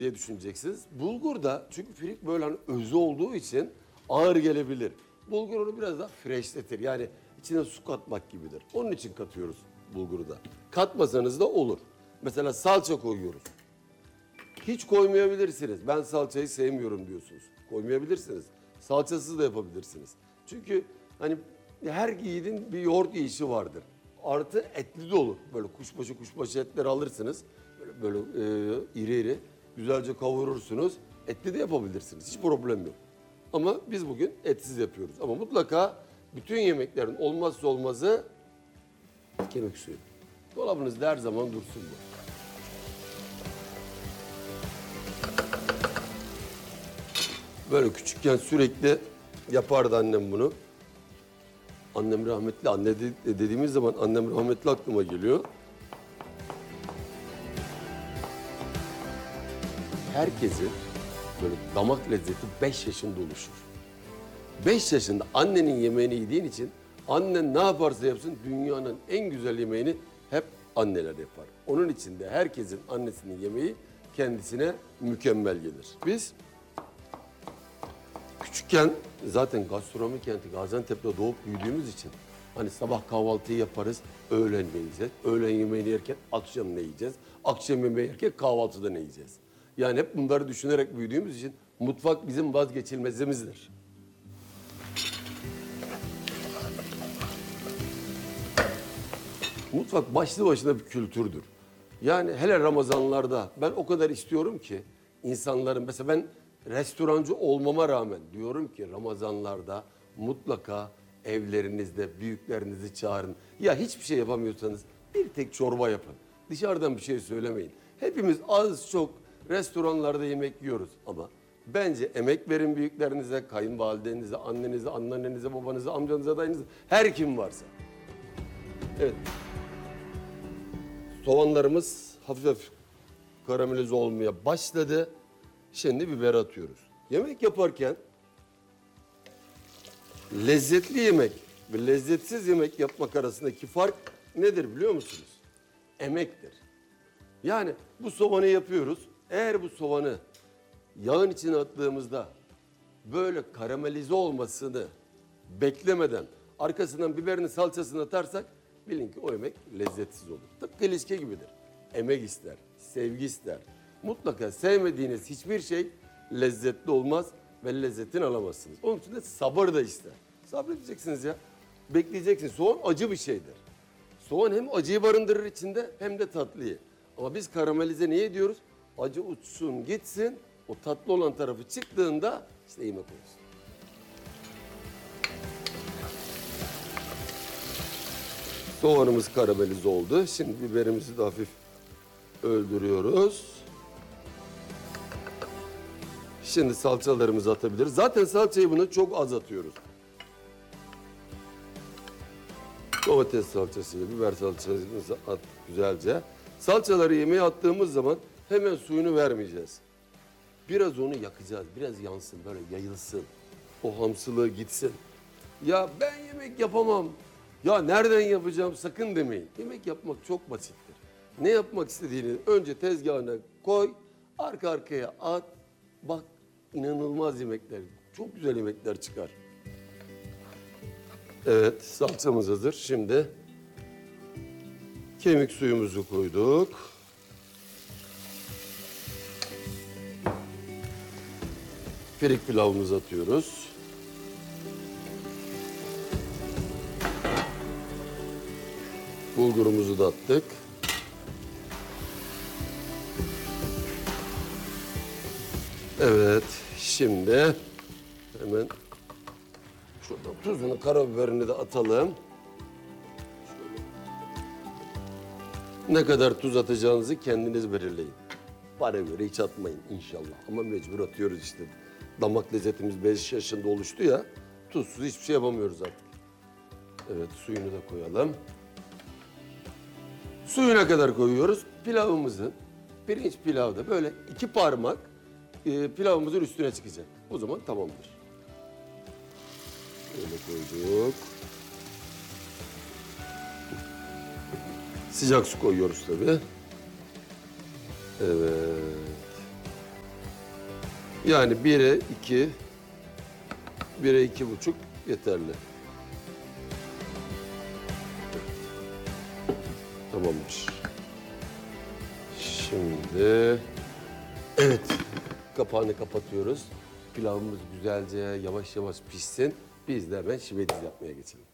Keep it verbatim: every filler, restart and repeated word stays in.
diye düşüneceksiniz. Bulgur da çünkü firik böyle hani özü olduğu için ağır gelebilir. Bulgur onu biraz daha freshletir. Yani içine su katmak gibidir. Onun için katıyoruz bulguru da. Katmasanız da olur. Mesela salça koyuyoruz. Hiç koymayabilirsiniz. Ben salçayı sevmiyorum diyorsunuz. Koymayabilirsiniz. Salçasız da yapabilirsiniz. Çünkü hani her yiğidin bir yoğurt yiyişi vardır. Artı etli de olur. Böyle kuşbaşı kuşbaşı etleri alırsınız. Böyle, böyle e, iri iri güzelce kavurursunuz. Etli de yapabilirsiniz. Hiç problem yok. Ama biz bugün etsiz yapıyoruz. Ama mutlaka bütün yemeklerin olmazsa olmazı kemik suyu. Dolabınızda her zaman dursun bu. Böyle küçükken sürekli yapardı annem bunu. Annem rahmetli, anne de- dediğimiz zaman annem rahmetli aklıma geliyor. Herkesin böyle damak lezzeti beş yaşında oluşur. beş yaşında annenin yemeğini yediğin için annen ne yaparsa yapsın dünyanın en güzel yemeğini hep anneler yapar. Onun için de herkesin annesinin yemeği kendisine mükemmel gelir. Biz küçükken zaten gastronomi kenti Gaziantep'te doğup büyüdüğümüz için hani sabah kahvaltıyı yaparız, öğlen ne yiyeceğiz, öğlen yemeğini yerken akşam ne yiyeceğiz, akşam yemeği yerken kahvaltıda ne yiyeceğiz. Yani hep bunları düşünerek büyüdüğümüz için mutfak bizim vazgeçilmezimizdir. Mutfak başlı başına bir kültürdür. Yani hele Ramazanlarda ben o kadar istiyorum ki insanların mesela ben restorancı olmama rağmen diyorum ki Ramazanlarda mutlaka evlerinizde büyüklerinizi çağırın. Ya hiçbir şey yapamıyorsanız bir tek çorba yapın. Dışarıdan bir şey söylemeyin. Hepimiz az çok restoranlarda yemek yiyoruz ama bence emek verin büyüklerinize, kayınvalidenize, annenize, anneannenize, babanıza, amcanıza, dayınıza, her kim varsa. Evet. Soğanlarımız hafif hafif karamelize olmaya başladı. Şimdi biber atıyoruz. Yemek yaparken lezzetli yemek ve lezzetsiz yemek yapmak arasındaki fark nedir biliyor musunuz? Emektir. Yani bu soğanı yapıyoruz. Eğer bu soğanı yağın içine attığımızda böyle karamelize olmasını beklemeden arkasından biberini salçasını atarsak bilin ki o yemek lezzetsiz olur. Tıpkı ilişki gibidir. Emek ister, sevgi ister. Mutlaka sevmediğiniz hiçbir şey lezzetli olmaz ve lezzetini alamazsınız. Onun için de sabır da ister. Sabredeceksiniz ya. Bekleyeceksiniz. Soğan acı bir şeydir. Soğan hem acıyı barındırır içinde hem de tatlıyı. Ama biz karamelize niye ediyoruz? Acı uçsun gitsin. O tatlı olan tarafı çıktığında işte yemek olsun. Soğanımız karamelize oldu. Şimdi biberimizi de hafif öldürüyoruz. Şimdi salçalarımızı atabiliriz. Zaten salçayı buna çok az atıyoruz. Domates salçasıyla biber salçamızı at güzelce. Salçaları yemeğe attığımız zaman hemen suyunu vermeyeceğiz. Biraz onu yakacağız. Biraz yansın, böyle yayılsın. O hamsılığı gitsin. Ya ben yemek yapamam. Ya nereden yapacağım sakın demeyin. Yemek yapmak çok basittir. Ne yapmak istediğini önce tezgahına koy, arka arkaya at. Bak inanılmaz yemekler, çok güzel yemekler çıkar. Evet, salçamız hazır. Şimdi kemik suyumuzu koyduk. Firik pilavımızı atıyoruz. Bulgurumuzu da attık. Evet, şimdi hemen şuradan tuzunu, karabiberini de atalım. Şöyle. Ne kadar tuz atacağınızı kendiniz belirleyin. Bana göre hiç atmayın inşallah. Ama mecbur atıyoruz işte. Damak lezzetimiz beş yaşında oluştu ya. Tuzsuz hiçbir şey yapamıyoruz artık. Evet, suyunu da koyalım. Suyuna kadar koyuyoruz. Pilavımızın, pirinç pilavda böyle iki parmak e, pilavımızın üstüne çıkacak. O zaman tamamdır. Böyle koyduk. Sıcak su koyuyoruz tabii. Evet. Yani bire iki, bire iki buçuk yeterli. Tamamdır. Şimdi evet kapağını kapatıyoruz. Pilavımız güzelce yavaş yavaş pişsin. Biz de hemen şivediz yapmaya geçelim.